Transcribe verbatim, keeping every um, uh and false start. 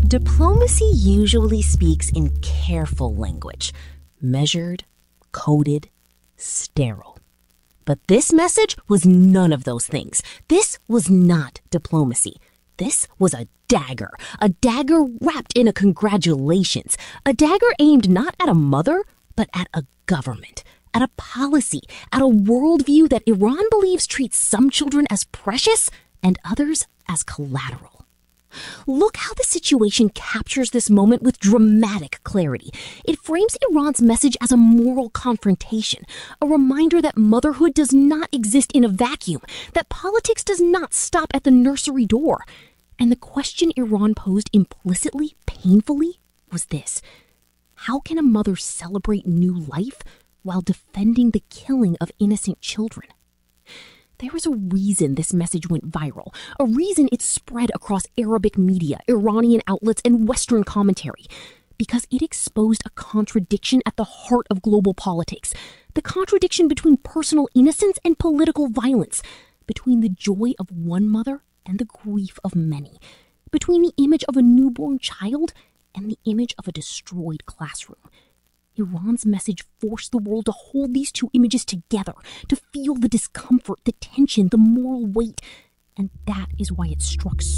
Diplomacy usually speaks in careful language, measured, coded, sterile. But this message was none of those things. This was not diplomacy. This was a dagger, a dagger wrapped in a congratulations, a dagger aimed not at a mother, but at a government, at a policy, at a worldview that Iran believes treats some children as precious and others as collateral. Look how the situation captures this moment with dramatic clarity. It frames Iran's message as a moral confrontation, a reminder that motherhood does not exist in a vacuum, that politics does not stop at the nursery door. And the question Iran posed implicitly, painfully, was this: how can a mother celebrate new life while defending the killing of innocent children? There is a reason this message went viral, a reason it spread across Arabic media, Iranian outlets, and Western commentary. Because it exposed a contradiction at the heart of global politics, the contradiction between personal innocence and political violence, between the joy of one mother and the grief of many, between the image of a newborn child and the image of a destroyed classroom. Iran's message forced the world to hold these two images together, to feel the discomfort, the tension, the moral weight. And that is why it struck